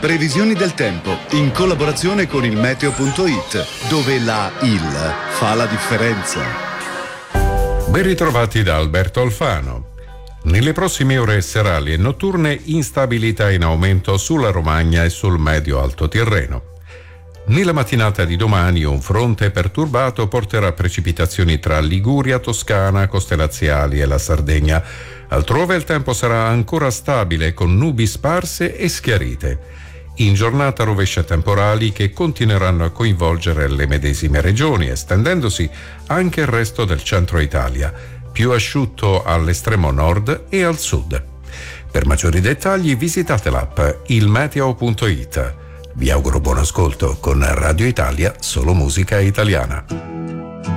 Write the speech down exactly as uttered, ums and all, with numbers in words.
Previsioni del tempo in collaborazione con il meteo punto it, dove la il fa la differenza. Ben ritrovati da Alberto Alfano. Nelle prossime ore serali e notturne instabilità in aumento sulla Romagna e sul medio-alto Tirreno. Nella mattinata di domani un fronte perturbato porterà precipitazioni tra Liguria, Toscana, coste laziali e la Sardegna. Altrove il tempo sarà ancora stabile con nubi sparse e schiarite. In giornata rovesce temporali che continueranno a coinvolgere le medesime regioni, estendendosi anche il resto del centro Italia, più asciutto all'estremo nord e al sud. Per maggiori dettagli visitate l'app il meteo punto it. Vi auguro buon ascolto con Radio Italia, solo musica italiana.